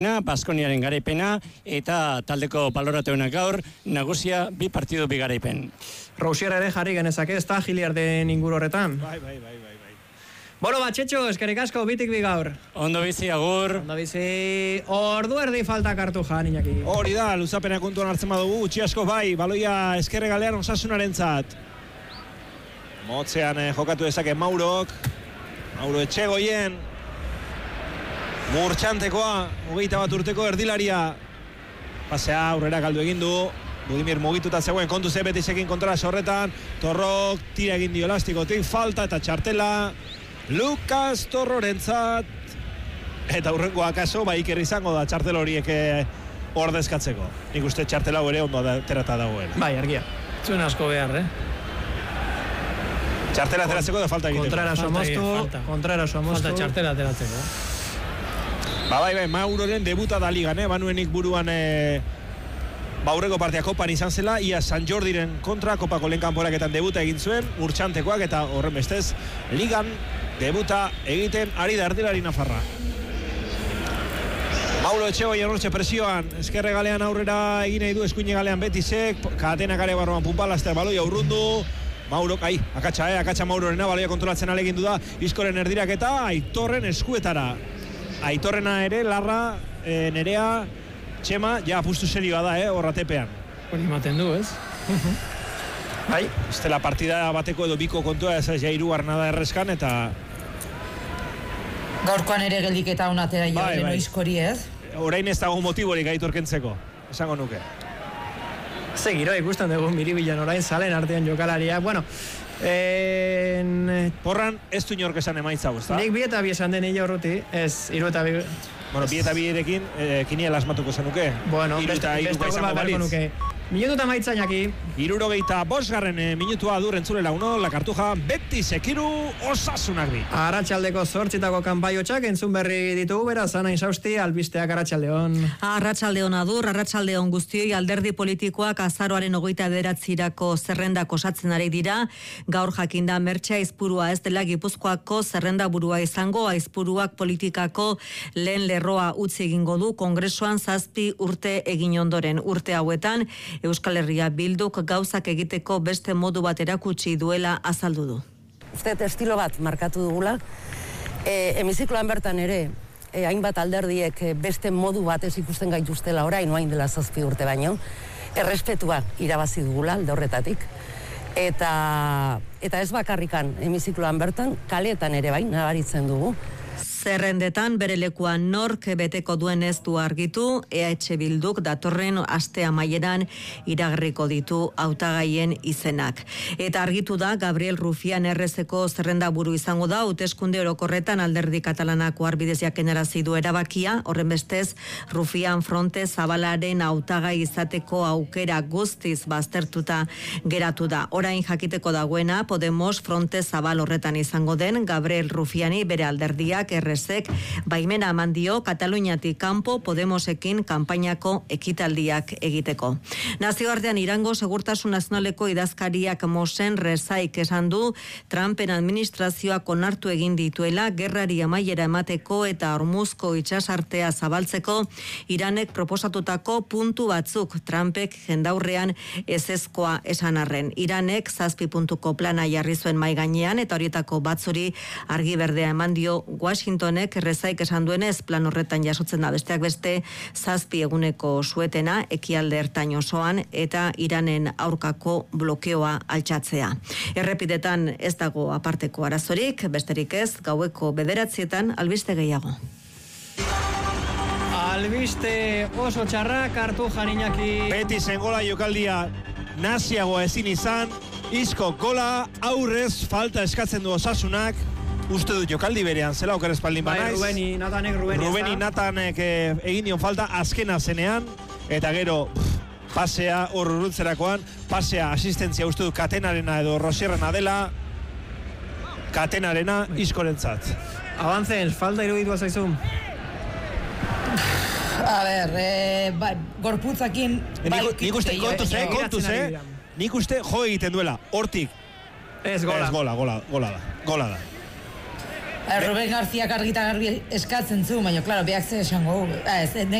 Baskoniaren garaipena eta taldeko baloratuenak gaur nagusia 2 partidu 2 garaipen. Rousier ere jarri genezake, ez da Giliarden inguru horretan. Bai. Bueno, Txetxo, eskerrik asko, 2-2 gaur. Ondo bizi, agur. Ondo bizi, ordu erdi falta kartu Iñaki. Hori da, luzapena kontuan hartzen badugu, utzi asko bai, baloia eskerre galean Osasunarentzat. Motzean jokatu dezake Mauro Etxegoien. Murtxantekoa, 21 urteko erdilaria. Pasea aurrera galdu egin du. Budimir mugituta zegoen, kontu ze Betisekin kontra horretan. Torrok tira egin dio elastikotik, falta eta txartela. Lukas Torrorentzat. Eta hurrengo akaso, Iker izango da txartel horiek ordezkatzeko. Nik uste txartela hau ere ondo aterata dagoen. Bai, argia. Zuen asko behar, Txartela ateratzeko da falta egiteko. Kontrara somostu. Falta txartela ateratzeko. Bai, Mauroren debuta da ligan, banuenik buruan baurreko partea kopan izan zela, ia San Jordiren kontra, kopako lehen kanporaketan debuta egin zuen, Murtxantekoak eta horren bestez, ligan debuta egiten ari da erdilari nafarra. Mauro Etxegoien hortxe presioan, eskerre galean aurrera egin nahi du, eskuine galean Betisek, katenak are barroan pumpalaztea baloia urrundu, Maurok, akatsa Maurorena, baloia kontrolatzen alegin du da, Izkoren erdirak eta Aitorren eskuetara. Aitorrena ere, Larra, Nerea, Txema, ja apustu serioa da, horratepean. Hori ematen du, ez? Bai, ez dela partida bateko edo biko kontua, ez ja hirugarrena da errezkan, eta... Gaurkoan ere geldiketa unatera joan Izkori, ez? Orain ez dago motiborik Aitorkentzeko, esango nuke. Ze giro ikusten dugu Miribilan orain zalen artean jokalaria. Bueno, porran ez du inork esan emaitza guzta. Nik 2 eta 2 esan den hile horruti, ez 3 eta 2. Bueno, 2 eta 2 erekin kiniela asmatuko zenuke. Bueno, beste gol bat beharko nuke. Minututa maitza Iñaki. 65. minutua dur entzulela uno, la Cartuja, Betis ekiru, Osasunak 2. Arratsaldeko 8etako kanpaiotxak entzun berri ditugu, beraz, Ana Insausti, albisteak Arratsaldeon. Arratsaldeon adur, arratsaldeon guztioi, alderdi politikoak azaroaren 29 zerrendak osatzen ari dira. Gaur jakinda Mertxe Aizpurua ez dela Gipuzkoako zerrenda burua izango, Aizpuruak politikako lehen lerroa utzi egingo du kongresuan 7 urte egin ondoren. Urte hauetan Euskal Herria Bilduk gauzak egiteko beste modu bat erakutsi duela azaldu du. Uste estilo bat markatu dugula, hemizikloan bertan ere, hainbat alderdiek beste modu batez ikusten gaituztela orain, oain dela 7 urte baino, errespetua irabazi dugula alde horretatik, eta ez bakarrikan hemizikloan bertan, kaleetan ere bain nabaritzen dugu. Zerrendetan bere lekua nork beteko duen ez du argitu, EH Bilduk datorren aste amaieran iragarriko ditu hautagaien izenak. Eta argitu da Gabriel Rufián errezeko zerrenda buru izango da, hauteskunde orokorretan alderdi katalanako arbidez jakinarazi du erabakia, horren bestez Rufián fronte zabalaren hautagai izateko aukera guztiz baztertuta geratu da. Orain jakiteko dagoena Podemos fronte zabal horretan izango den Gabriel Rufiáni bere alderdiak errezek baimena eman dio Kataluniatik kanpo Podemosekin kanpainako ekitaldiak egiteko. Nazioartean Irango Segurtasun Nazionaleko idazkariak Mosen Rezaik esan du Trumpen administrazioak onartu egin dituela gerrari amaiera emateko eta Hormuzko itsasartea zabaltzeko Iranek proposatutako puntu batzuk Trumpek jendaurrean ezezkoa esan arren. Iranek 7 puntuko plana jarri zuen mahai gainean eta horietako batzuri argi berdea eman dio Washingtonek Rezaik esan duenez plan horretan jasotzen da besteak beste 7 eguneko suetena ekialde ertain osoan eta Iranen aurkako blokeoa altxatzea. Errepidetan ez dago aparteko arazorik, besterik ez, gaueko 9:00 albiste gehiago. Albiste oso txarrak hartu Iñaki. Betisen gola jokaldia naziagoa ezin izan, Izko gola aurrez falta eskatzen du Osasunak. Uste dut jokaldi berean zela oker espaldin banaiz. Rubeni Natanek egin dion falta azkena zenean, eta gero pasea hor urruntzerakoan, pasea asistentzia uste dut Katenarena edo Rosierrena dela, Katenarena Izkorentzat. Avantzen, falta iruditua zaizu. A ber, gorputzakin... Nik uste, kontuz, nik uste jo egiten duela, hortik. Ez gola. Ez gola da. Ruben Garziak argita garbi eskatzen zu, baina, klaro, behak ze esango. Ez,